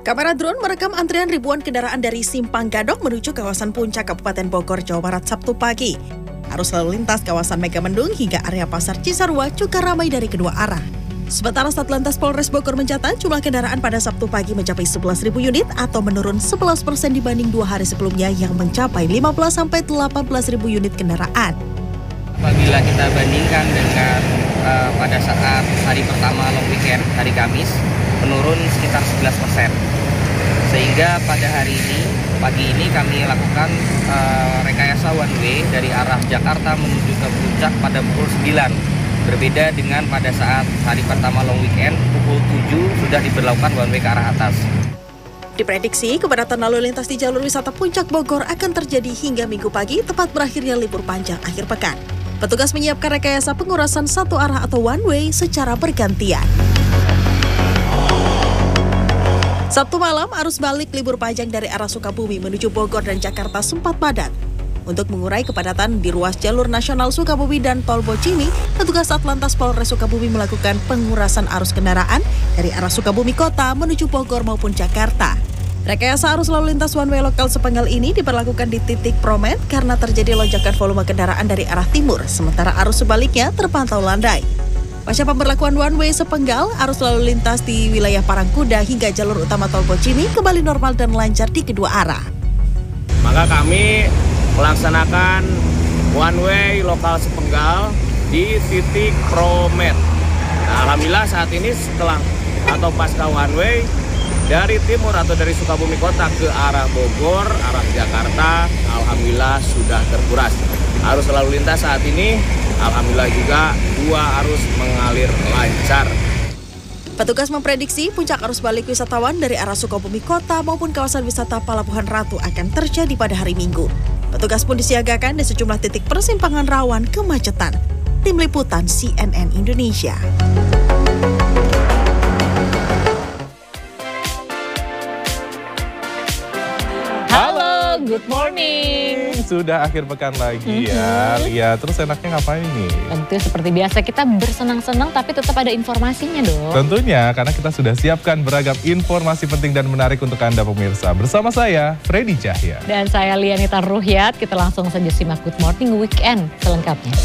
Kamera drone merekam antrian ribuan kendaraan dari Simpang Gadok menuju kawasan Puncak Kabupaten Bogor, Jawa Barat Sabtu pagi. Arus lalu lintas kawasan Megamendung hingga area Pasar Cisarua juga ramai dari kedua arah. Sementara Satlantas Polres Bogor mencatat jumlah kendaraan pada Sabtu pagi mencapai 11.000 unit atau menurun 11% dibanding 2 hari sebelumnya yang mencapai 15-18.000 unit kendaraan. Apabila kita bandingkan dengan pada saat hari pertama long weekend, hari Kamis, menurun sekitar 11%. Sehingga pada hari ini, pagi ini kami lakukan rekayasa one way dari arah Jakarta menuju ke Puncak pada pukul 9. Berbeda dengan pada saat hari pertama long weekend, pukul 7 sudah diberlakukan one way ke arah atas. Diprediksi kepadatan lalu lintas di jalur wisata Puncak Bogor akan terjadi hingga Minggu pagi, tepat berakhirnya libur panjang akhir pekan. Petugas menyiapkan rekayasa pengurasan satu arah atau one way secara bergantian. Sabtu malam, arus balik libur panjang dari arah Sukabumi menuju Bogor dan Jakarta sempat padat. Untuk mengurai kepadatan di ruas jalur nasional Sukabumi dan Tol Bocimi, petugas Satlantas Polres Sukabumi melakukan pengurasan arus kendaraan dari arah Sukabumi Kota menuju Bogor maupun Jakarta. Rekayasa arus lalu lintas one way lokal sepenggal ini diberlakukan di titik Promet karena terjadi lonjakan volume kendaraan dari arah timur, sementara arus sebaliknya terpantau landai. Pasca pemberlakuan one way sepenggal, arus lalu lintas di wilayah Parangkuda hingga jalur utama Tol Bocimi kembali normal dan lancar di kedua arah. Maka kami melaksanakan one way lokal sepenggal di titik Promet. Nah, alhamdulillah saat ini setelah atau pasca one way dari timur atau dari Sukabumi Kota ke arah Bogor, arah Jakarta, alhamdulillah sudah terkuras. Arus lalu lintas saat ini alhamdulillah juga dua arus mengalir lancar. Petugas memprediksi puncak arus balik wisatawan dari arah Sukabumi Kota maupun kawasan wisata Palabuhan Ratu akan terjadi pada hari Minggu. Petugas pun disiagakan di sejumlah titik persimpangan rawan kemacetan. Tim Liputan CNN Indonesia. Halo, good morning. Sudah akhir pekan lagi ya, Lia. Terus enaknya ngapain nih? Tentu seperti biasa kita bersenang-senang tapi tetap ada informasinya dong. Tentunya karena kita sudah siapkan beragam informasi penting dan menarik untuk Anda pemirsa. Bersama saya, Freddy Cahya. Dan saya Lianita Ruhyat, kita langsung saja simak Good Morning Weekend selengkapnya.